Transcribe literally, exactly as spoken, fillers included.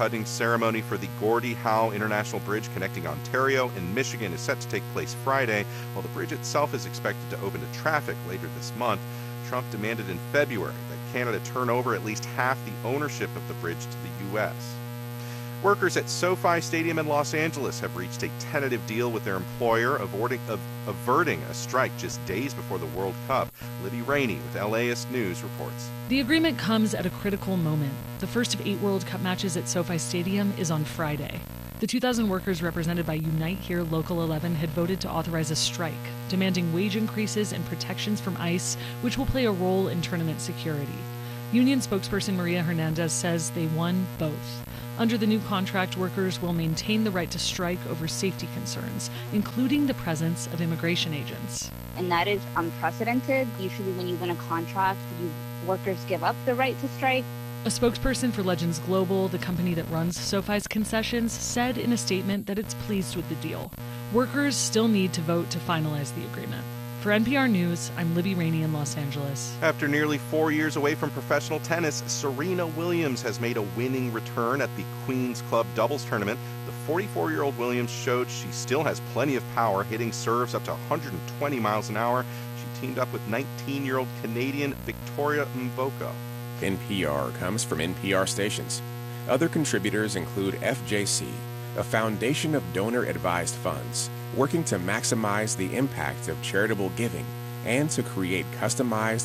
Cutting ceremony for the Gordie Howe International Bridge connecting Ontario and Michigan is set to take place Friday, while the bridge itself is expected to open to traffic later this month. Trump demanded in February that Canada turn over at least half the ownership of the bridge to the U S Workers at SoFi Stadium in Los Angeles have reached a tentative deal with their employer, averting, of, averting a strike just days before the World Cup. Libby Rainey with L A S News reports. The agreement comes at a critical moment. The first of eight World Cup matches at SoFi Stadium is on Friday. The two thousand workers represented by Unite Here Local eleven had voted to authorize a strike, demanding wage increases and protections from ICE, which will play a role in tournament security. Union spokesperson Maria Hernandez says they won both. Under the new contract, workers will maintain the right to strike over safety concerns, including the presence of immigration agents. And that is unprecedented. Usually when you win a contract, you, workers give up the right to strike. A spokesperson for Legends Global, the company that runs SoFi's concessions, said in a statement that it's pleased with the deal. Workers still need to vote to finalize the agreement. For N P R News, I'm Libby Rainey in Los Angeles. After nearly four years away from professional tennis, Serena Williams has made a winning return at the Queen's Club doubles tournament. The forty-four-year-old Williams showed she still has plenty of power, hitting serves up to one hundred twenty miles an hour. She teamed up with nineteen-year-old Canadian Victoria Mboko. N P R comes from N P R stations. Other contributors include F J C, a foundation of donor-advised funds working to maximize the impact of charitable giving and to create customized